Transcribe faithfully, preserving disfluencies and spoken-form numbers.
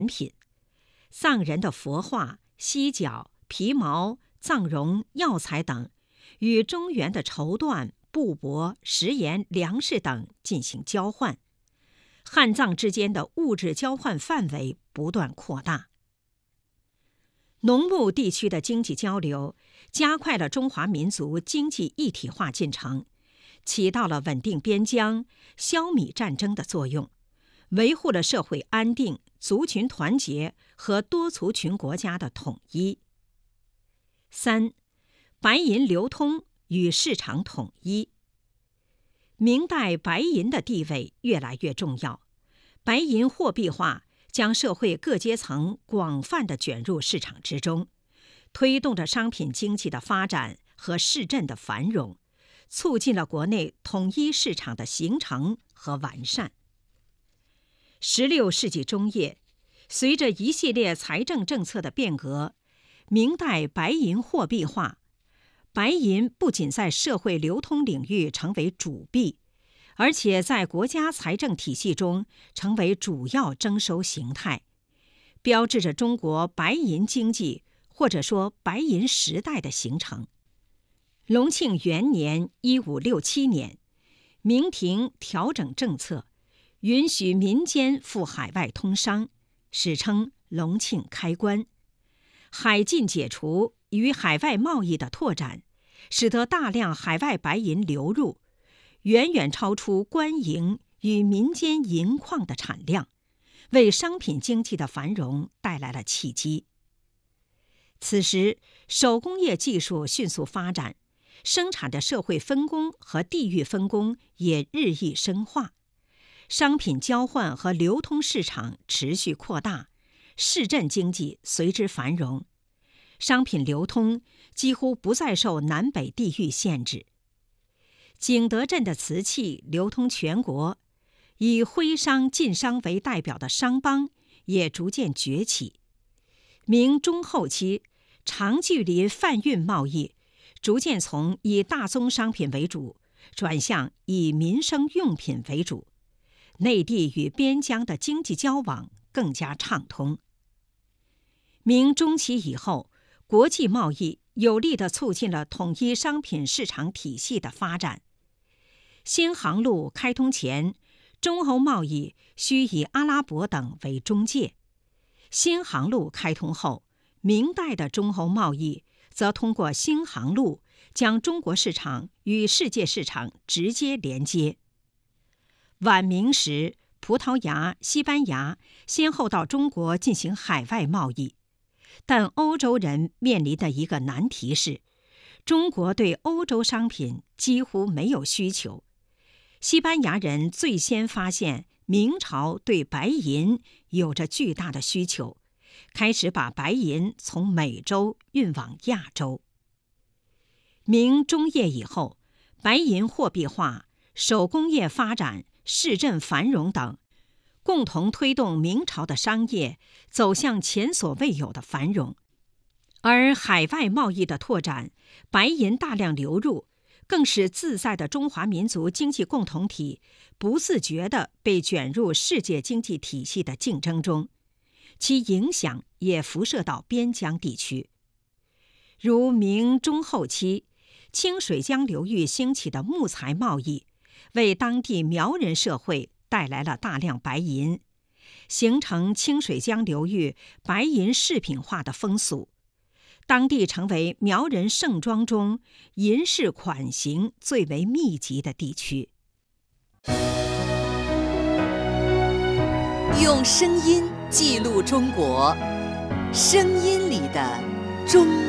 品。藏人的佛画、犀角、皮毛、藏绒、药材等，与中原的绸缎、布帛、食盐、粮食等进行交换，汉藏之间的物质交换范围不断扩大。农牧地区的经济交流加快了中华民族经济一体化进程，起到了稳定边疆、消弭战争的作用，维护了社会安定、族群团结和多族群国家的统一。三、白银流通与市场统一。明代白银的地位越来越重要，白银货币化将社会各阶层广泛地卷入市场之中，推动着商品经济的发展和市镇的繁荣，促进了国内统一市场的形成和完善。十六世纪中叶，随着一系列财政政策的变革，明代白银货币化，白银不仅在社会流通领域成为主币，而且在国家财政体系中成为主要征收形态，标志着中国白银经济或者说白银时代的形成。隆庆元年（一五六七年），明廷调整政策，允许民间赴海外通商，史称隆庆开关。海禁解除与海外贸易的拓展，使得大量海外白银流入，远远超出官营与民间银矿的产量，为商品经济的繁荣带来了契机。此时，手工业技术迅速发展，生产的社会分工和地域分工也日益深化，商品交换和流通市场持续扩大，市镇经济随之繁荣，商品流通几乎不再受南北地域限制。景德镇的瓷器流通全国，以徽商、晋商为代表的商帮也逐渐崛起。明中后期，长距离贩运贸易逐渐从以大宗商品为主，转向以民生用品为主，内地与边疆的经济交往更加畅通。明中期以后，国际贸易有力地促进了统一商品市场体系的发展。新航路开通前，中欧贸易需以阿拉伯等为中介；新航路开通后，明代的中欧贸易则通过新航路将中国市场与世界市场直接连接。晚明时，葡萄牙、西班牙先后到中国进行海外贸易，但欧洲人面临的一个难题是，中国对欧洲商品几乎没有需求。西班牙人最先发现明朝对白银有着巨大的需求，开始把白银从美洲运往亚洲。明中叶以后，白银货币化、手工业发展、市镇繁荣等，共同推动明朝的商业走向前所未有的繁荣。而海外贸易的拓展，白银大量流入，更使自在的中华民族经济共同体不自觉地被卷入世界经济体系的竞争中，其影响也辐射到边疆地区。如明中后期，清水江流域兴起的木材贸易，为当地苗人社会带来了大量白银，形成清水江流域白银饰品化的风俗。当地成为苗人盛装中银饰款型最为密集的地区。 用声音记录中国，声音里的中